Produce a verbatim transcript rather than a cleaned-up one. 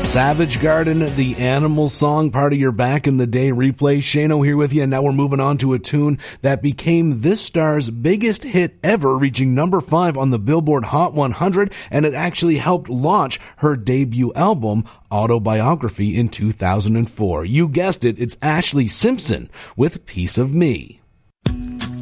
Savage Garden, the Animal song, part of your back in the day replay. Shano here with you, and now we're moving on to a tune that became this star's biggest hit ever, reaching number five on the Billboard Hot one hundred, and it actually helped launch her debut album, Autobiography, in two thousand four. You guessed it, it's Ashlee Simpson with Piece of Me.